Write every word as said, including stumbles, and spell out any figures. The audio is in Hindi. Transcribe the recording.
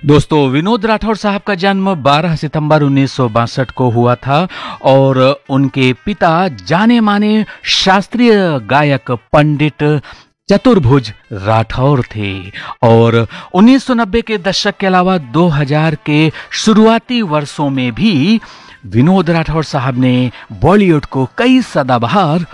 दोस्तों, विनोद राठौर साहब का जन्म बारह सितंबर उन्नीस सौ बासठ को हुआ था और उनके पिता जाने माने शास्त्रीय गायक पंडित चतुर्भुज राठौर थे और उन्नीस सौ नब्बे के दशक के अलावा दो हज़ार के शुरुआती वर्षों में भी विनोद राठौर साहब ने बॉलीवुड को कई सदाबहार